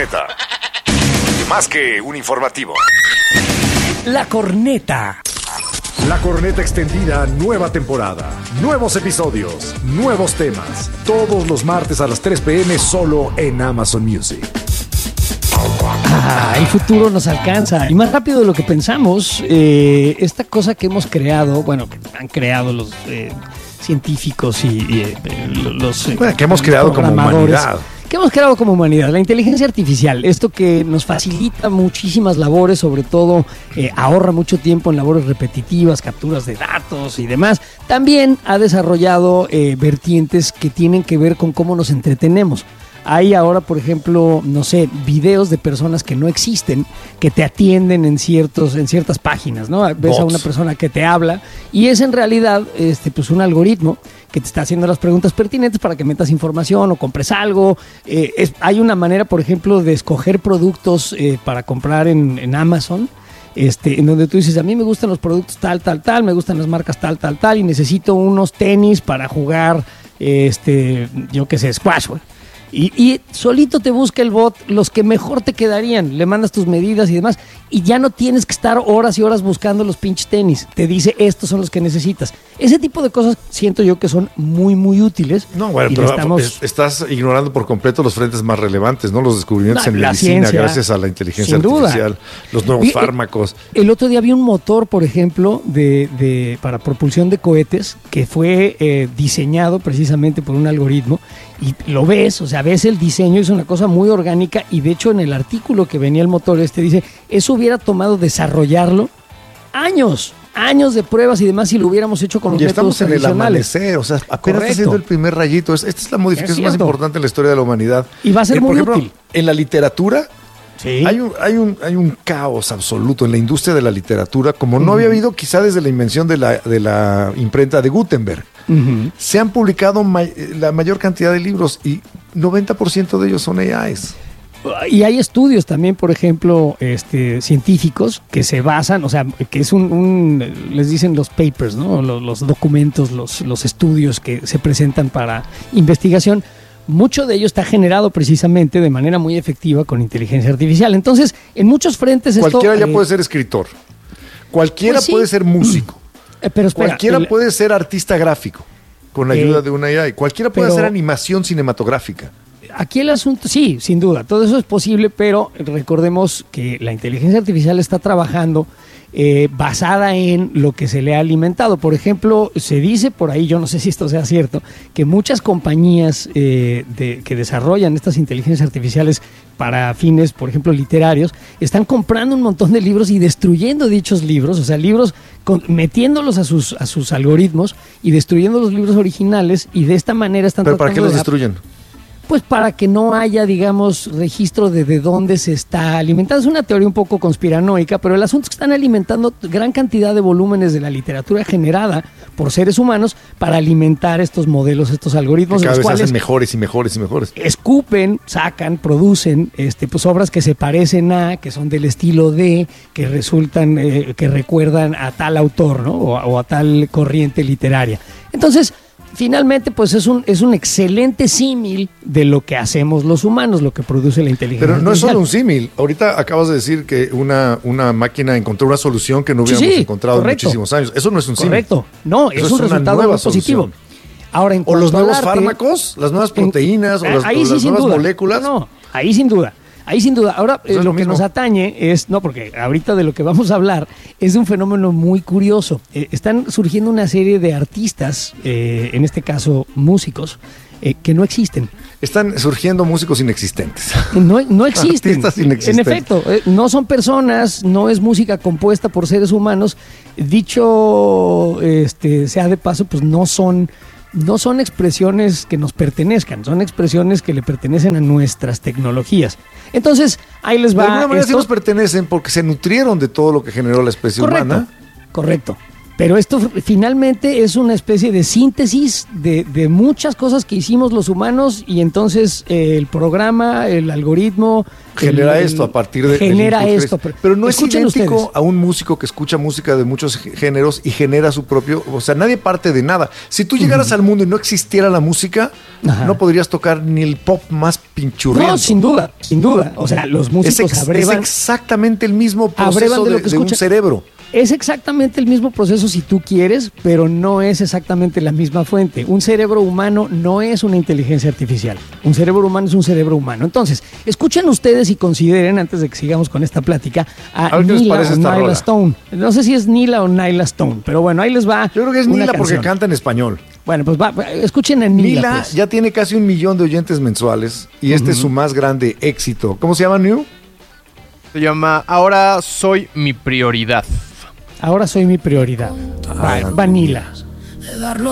Corneta. Más que un informativo. La Corneta. La Corneta Extendida, nueva temporada. Nuevos episodios, nuevos temas. Todos los martes a las 3 p.m. solo en Amazon Music. El futuro nos alcanza. Y más rápido de lo que pensamos, esta cosa que hemos creado, bueno, que han creado los científicos y los que hemos creado como humanidad. ¿Qué hemos creado como humanidad? La inteligencia artificial, esto que nos facilita muchísimas labores, sobre todo ahorra mucho tiempo en labores repetitivas, capturas de datos y demás. También ha desarrollado vertientes que tienen que ver con cómo nos entretenemos. Hay ahora, por ejemplo, no sé, videos de personas que no existen, que te atienden en ciertas páginas, ¿no? Ves Bots. a una persona que te habla y es en realidad pues un algoritmo que te está haciendo las preguntas pertinentes para que metas información o compres algo. Hay una manera, por ejemplo, de escoger productos para comprar en Amazon, en donde tú dices, a mí me gustan los productos tal, me gustan las marcas tal, y necesito unos tenis para jugar, yo qué sé, squash, güey. Y solito te busca el bot los que mejor te quedarían, le mandas tus medidas y demás, y ya no tienes que estar horas y horas buscando los pinches tenis. Te dice, estos son los que necesitas. Ese tipo de cosas siento yo que son muy, muy útiles. No, bueno, pero estás ignorando por completo los frentes más relevantes, ¿no? Los descubrimientos en medicina, ciencia, gracias a la inteligencia artificial, los nuevos fármacos. El otro día vi un motor, por ejemplo, para propulsión de cohetes, que fue diseñado precisamente por un algoritmo, y lo ves, o sea, ves el diseño, es una cosa muy orgánica, y de hecho en el artículo que venía el motor dice, eso hubiera tomado desarrollarlo años de pruebas y demás si lo hubiéramos hecho con los métodos tradicionales. Estamos en el amanecer, o sea, apenas está haciendo el primer rayito. Esta es la modificación más importante en la historia de la humanidad. Y va a ser muy útil. Por ejemplo, útil. En la literatura, sí, hay un caos absoluto en la industria de la literatura, como no había habido quizá desde la invención de la imprenta de Gutenberg. Se han publicado la mayor cantidad de libros y 90% de ellos son AIs. Y hay estudios también, por ejemplo, científicos que se basan, o sea, que es les dicen los papers, ¿no? Los documentos, los estudios que se presentan para investigación. Mucho de ello está generado precisamente de manera muy efectiva con inteligencia artificial. Entonces, en muchos frentes cualquiera ya puede ser escritor. Cualquiera pues sí, puede ser músico. Pero espera, cualquiera puede ser artista gráfico con la ayuda de una AI. Cualquiera puede hacer animación cinematográfica. Aquí el asunto, sí, sin duda, todo eso es posible, pero recordemos que la inteligencia artificial está trabajando basada en lo que se le ha alimentado. Por ejemplo, se dice por ahí, yo no sé si esto sea cierto, que muchas compañías que desarrollan estas inteligencias artificiales para fines, por ejemplo, literarios, están comprando un montón de libros y destruyendo dichos libros, o sea, libros metiéndolos a sus algoritmos y destruyendo los libros originales, y de esta manera están ¿Pero para qué los destruyen? Pues para que no haya, digamos, registro de dónde se está alimentando. Es una teoría un poco conspiranoica, pero el asunto es que están alimentando gran cantidad de volúmenes de la literatura generada por seres humanos para alimentar estos modelos, estos algoritmos. Que cada vez hacen mejores y mejores y mejores. Escupen, sacan, producen pues obras que se parecen que son del estilo de, que resultan, que recuerdan a tal autor, ¿no? O a tal corriente literaria. Entonces, finalmente, pues es un excelente símil de lo que hacemos los humanos, lo que produce la inteligencia artificial. Pero no es solo un símil. Ahorita acabas de decir que una máquina encontró una solución que no hubiéramos encontrado en muchísimos años. Eso no es un símil. Correcto. No, es un resultado muy positivo. Ahora, en o los nuevos arte, fármacos, las nuevas proteínas, o las nuevas moléculas. No, ahí sin duda. Ahora, lo que nos atañe es, porque ahorita de lo que vamos a hablar es de un fenómeno muy curioso. Están surgiendo una serie de artistas, en este caso músicos, que no existen. Están surgiendo músicos inexistentes. No existen. Artistas inexistentes. En efecto, no son personas, no es música compuesta por seres humanos. Dicho sea de paso, pues no son expresiones que nos pertenezcan, son expresiones que le pertenecen a nuestras tecnologías. Entonces, ahí les va. De alguna manera sí nos pertenecen porque se nutrieron de todo lo que generó la especie humana. Correcto. Pero esto finalmente es una especie de síntesis de muchas cosas que hicimos los humanos y entonces el programa, el algoritmo... Genera esto a partir de... Genera esto. Pero no es idéntico ustedes. a un músico que escucha música de muchos géneros y genera su propio... O sea, nadie parte de nada. Si tú llegaras al mundo y no existiera la música, no podrías tocar ni el pop más pinchurriento. No, sin duda, sin duda. O sea, los músicos es abrevan... exactamente el mismo proceso de un cerebro. Es exactamente el mismo proceso si tú quieres, pero no es exactamente la misma fuente. Un cerebro humano no es una inteligencia artificial. Un cerebro humano es un cerebro humano. Entonces, escuchen ustedes y consideren, antes de que sigamos con esta plática, a Nila o Nyla Stone. No sé si es Nila o Nyla Stone, pero bueno, ahí les va. Yo creo que es Nila porque canta en español. Bueno, pues escuchen a Nila. Nila pues. ya tiene casi 1 millón de oyentes mensuales y este es su más grande éxito. ¿Cómo se llama, New? Se llama Ahora soy mi prioridad. Ahora soy mi prioridad. Va Nila.